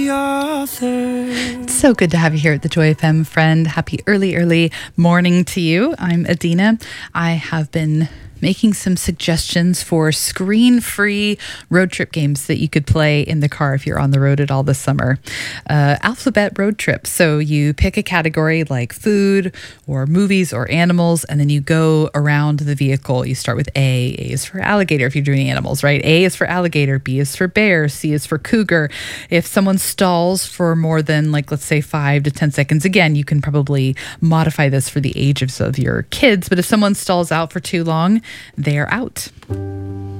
the author. It's so good to have you here at the Joy FM, friend. Happy early morning to you. I'm Adina. I have been making some suggestions for screen-free road trip games that you could play in the car if you're on the road at all this summer. Alphabet road trip. So you pick a category like food or movies or animals, and then you go around the vehicle. You start with A. A is for alligator if you're doing animals, right? A is for alligator, B is for bear, C is for cougar. If someone stalls for more than, like, let's say 5 to 10 seconds, again, you can probably modify this for the ages of your kids, but if someone stalls out for too long, they're out.